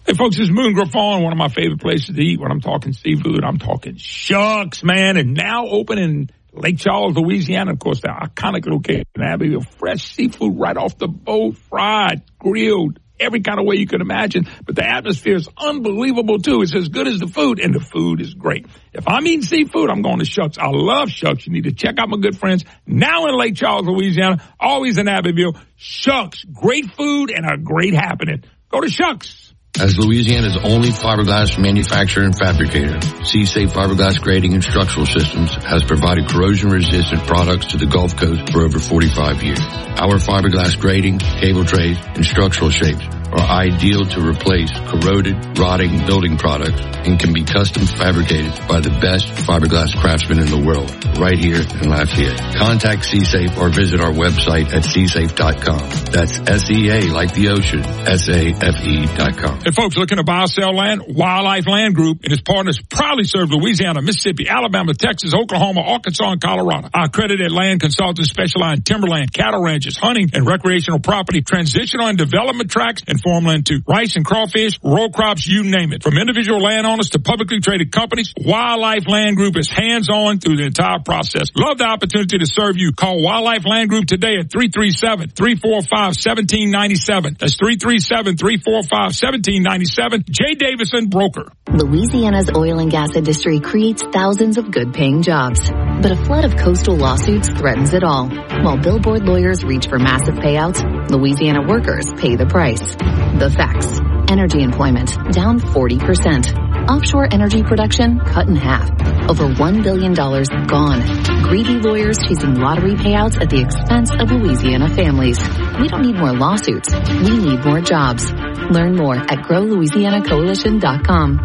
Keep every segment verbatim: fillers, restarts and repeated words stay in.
Hey, folks, it's Moon Griffon, one of my favorite places to eat. When I'm talking seafood, I'm talking Shucks, man. And now open in Lake Charles, Louisiana. Of course, the iconic location in Abbeville. Fresh seafood right off the boat, fried, grilled, every kind of way you can imagine. But the atmosphere is unbelievable, too. It's as good as the food, and the food is great. If I'm eating seafood, I'm going to Shucks. I love Shucks. You need to check out my good friends now in Lake Charles, Louisiana, always in Abbeville. Shucks, great food and a great happening. Go to Shucks. As Louisiana's only fiberglass manufacturer and fabricator, C-Safe Fiberglass Grading and Structural Systems has provided corrosion-resistant products to the Gulf Coast for over forty-five years. Our fiberglass grading, cable trays, and structural shapes are ideal to replace corroded, rotting building products and can be custom fabricated by the best fiberglass craftsmen in the world, right here in Lafayette. Contact C-Safe or visit our website at c safe dot com. That's S E A like the ocean, S A F E dot com. Hey, folks, looking to buy or sell land? Wildlife Land Group and its partners proudly serve Louisiana, Mississippi, Alabama, Texas, Oklahoma, Arkansas, and Colorado. Our accredited land consultants specialize in timberland, cattle ranches, hunting, and recreational property, transitional and development tracts, and farmland too. Rice and crawfish, row crops, you name it. From individual landowners to publicly traded companies, Wildlife Land Group is hands-on through the entire process. Love the opportunity to serve you. Call Wildlife Land Group today at three three seven, three four five, one seven nine seven. That's three three seven, three four five, one seven nine seven. Jay Davison, broker. Louisiana's oil and gas industry creates thousands of good-paying jobs. But a flood of coastal lawsuits threatens it all. While billboard lawyers reach for massive payouts, Louisiana workers pay the price. The facts. Energy employment down forty percent. Offshore energy production cut in half. Over one billion dollars gone. Greedy lawyers chasing lottery payouts at the expense of Louisiana families. We don't need more lawsuits. We need more jobs. Learn more at grow louisiana coalition dot com.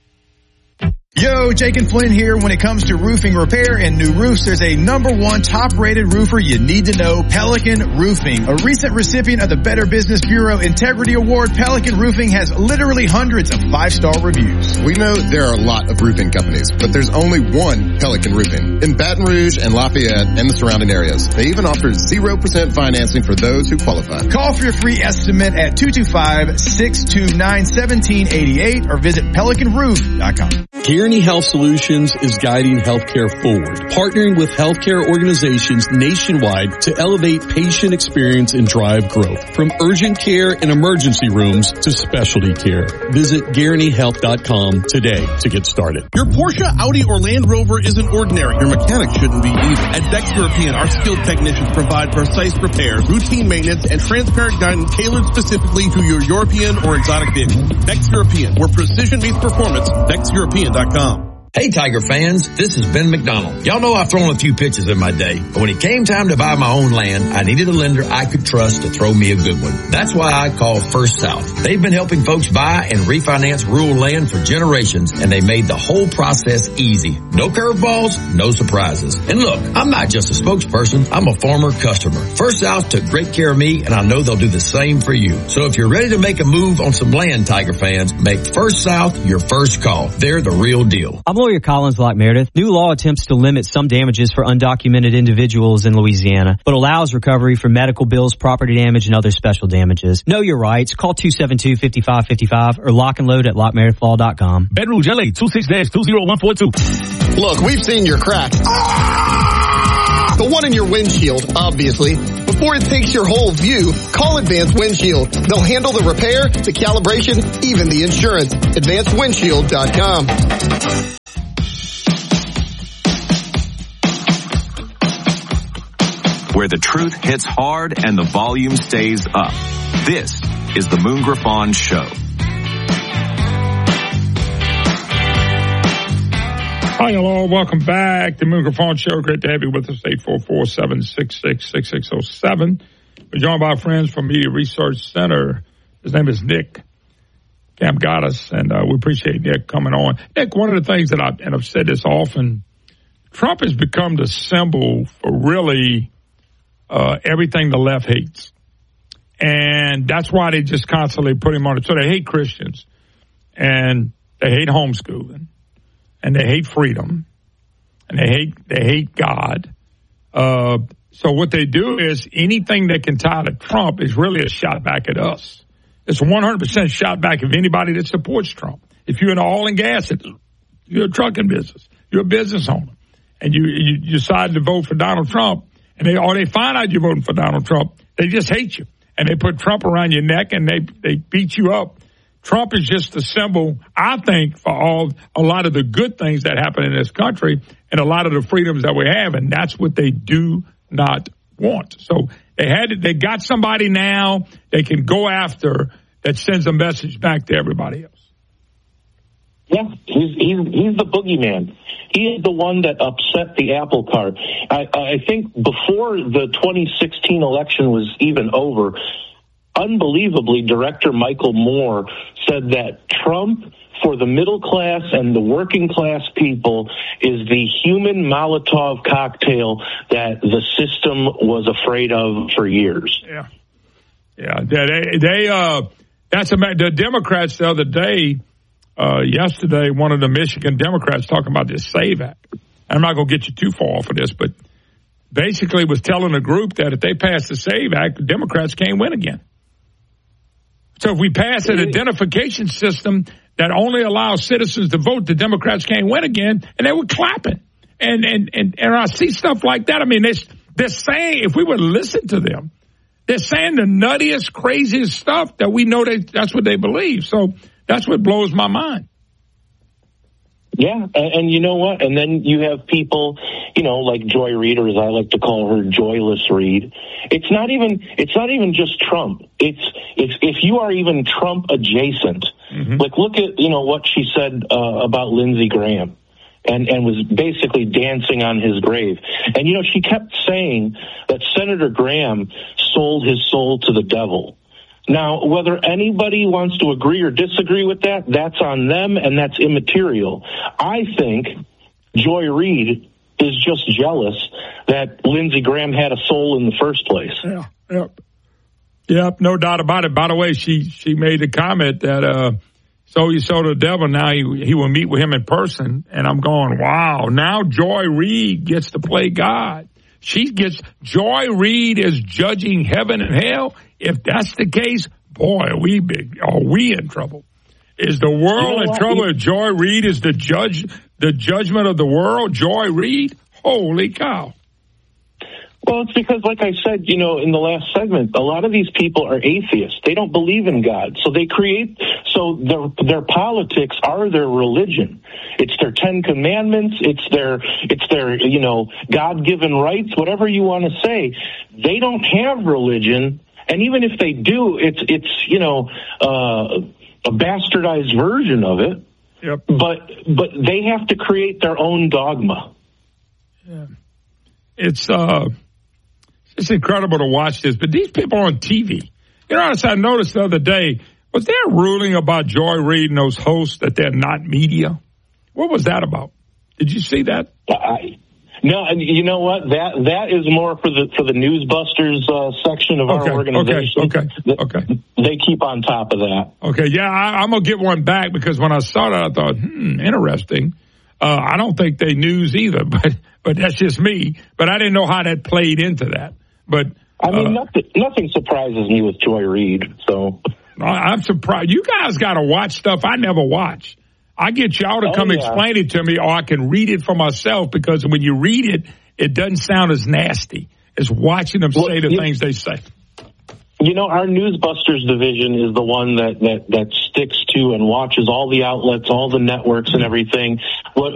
Yo, Jake and Flynn here. When it comes to roofing repair and new roofs, there's a number one top-rated roofer you need to know, Pelican Roofing. A recent recipient of the Better Business Bureau Integrity Award, Pelican Roofing has literally hundreds of five-star reviews. We know there are a lot of roofing companies, but there's only one Pelican Roofing in Baton Rouge and Lafayette and the surrounding areas. They even offer zero percent financing for those who qualify. Call for your free estimate at two two five, six two nine, one seven eight eight or visit pelican roof dot com. Kearney Health Solutions is guiding healthcare forward, partnering with healthcare organizations nationwide to elevate patient experience and drive growth. From urgent care and emergency rooms to specialty care. Visit Kearney Health dot com today to get started. Your Porsche, Audi, or Land Rover isn't ordinary. Your mechanic shouldn't be either. At Dex European, our skilled technicians provide precise repairs, routine maintenance, and transparent guidance tailored specifically to your European or exotic vehicle. Dex European, where precision meets performance. Dex European dot com. Hey, Tiger fans, this is Ben McDonald. Y'all know I've thrown a few pitches in my day, but when it came time to buy my own land, I needed a lender I could trust to throw me a good one. That's why I called First South. They've been helping folks buy and refinance rural land for generations, and they made the whole process easy. No curveballs, no surprises. And look, I'm not just a spokesperson, I'm a former customer. First South took great care of me, and I know they'll do the same for you. So if you're ready to make a move on some land, Tiger fans, make First South your first call. They're the real deal. I'm Lawyer Collins Lock Meredith. New law attempts to limit some damages for undocumented individuals in Louisiana, but allows recovery for medical bills, property damage, and other special damages. Know your rights. Call two seven two, five five five five or lock and load at lock meredith law dot com. Baton Rouge, L A, two six two zero one four two. Look, we've seen your cracks. Ah! The one in your windshield, obviously. Before it takes your whole view, call Advanced Windshield. They'll handle the repair, the calibration, even the insurance. advanced windshield dot com. Where the truth hits hard and the volume stays up. This is the Moon Griffon Show. Hi, hello. Welcome back to Moon Griffon Show. Great to have you with us. eight four four, seven six six, six six zero seven. We're joined by our friends from Media Research Center. His name is Nick Gamgadas, and uh, we appreciate Nick coming on. Nick, one of the things that I, and I've said this often, Trump has become the symbol for really uh, everything the left hates. And that's why they just constantly put him on it. So they hate Christians, and they hate homeschooling, and they hate freedom, and they hate they hate God. Uh, so what they do is anything that can tie to Trump is really a shot back at us. It's a one hundred percent shot back of anybody that supports Trump. If you're in the oil and gas, you're a trucking business, you're a business owner, and you, you decide to vote for Donald Trump, and they or they find out you're voting for Donald Trump, they just hate you. And they put Trump around your neck and they, they beat you up. Trump is just a symbol, I think, for all a lot of the good things that happen in this country and a lot of the freedoms that we have, and that's what they do not want. So they had they got somebody now they can go after that sends a message back to everybody else. Yeah, he's he's he's the boogeyman. He is the one that upset the apple cart. I, I think before the twenty sixteen election was even over, unbelievably, Director Michael Moore said that Trump, for the middle class and the working class people, is the human Molotov cocktail that the system was afraid of for years. Yeah, yeah. They, they uh, that's a, the Democrats the other day. Uh, yesterday, one of the Michigan Democrats talking about this SAVE Act. I'm not going to get you too far off of this, but basically was telling the group that if they pass the SAVE Act, the Democrats can't win again. So if we pass an identification system that only allows citizens to vote, the Democrats can't win again, and they were clapping. And and and, and I see stuff like that. I mean, they're, they're saying, if we would listen to them, they're saying the nuttiest, craziest stuff that we know they, that's what they believe. So that's what blows my mind. Yeah, and, and you know what? And then you have people, you know, like Joy Reid, or as I like to call her, Joyless Reid. It's not even it's not even just Trump. It's it's if you are even Trump adjacent. Mm-hmm. Like, look at, you know, what she said uh, about Lindsey Graham, and and was basically dancing on his grave. And you know, she kept saying that Senator Graham sold his soul to the devil. Now, whether anybody wants to agree or disagree with that, that's on them, and that's immaterial. I think Joy Reid is just jealous that Lindsey Graham had a soul in the first place. Yeah, yep, yep, no doubt about it. By the way, she she made the comment that uh, so you sold the devil. Now he he will meet with him in person, and I'm going, wow. Now Joy Reid gets to play God. She gets Joy Reid is judging heaven and hell. If that's the case, boy, are we big, are we in trouble? Is the world you know in trouble if Joy Reid is the judge, the judgment of the world? Joy Reid? Holy cow. Well, it's because, like I said, you know, in the last segment, a lot of these people are atheists. They don't believe in God. So they create, so their, their politics are their religion. It's their Ten Commandments. It's their, it's their, you know, God-given rights, whatever you want to say. They don't have religion. And even if they do, it's, it's, you know, uh, a bastardized version of it. Yep. But, but they have to create their own dogma. Yeah. It's, uh, it's incredible to watch this, but these people on T V, you know, as I noticed the other day, was there a ruling about Joy Reid and those hosts that they're not media? What was that about? Did you see that? I, no, and you know what? That that is more for the for the Newsbusters uh, section of okay, our organization. Okay, okay, okay. They keep on top of that. Okay, yeah, I, I'm gonna get one back because when I saw that, I thought, hmm, interesting. Uh, I don't think they news either, but but that's just me. But I didn't know how that played into that. But I mean, uh, nothing, nothing surprises me with Joy Reid. So I'm surprised. You guys got to watch stuff I never watch. I get y'all to oh, come yeah. explain it to me, or I can read it for myself, because when you read it, it doesn't sound as nasty as watching them well, say the you, things they say. You know, our Newsbusters division is the one that, that, that sticks to and watches all the outlets, all the networks and everything. What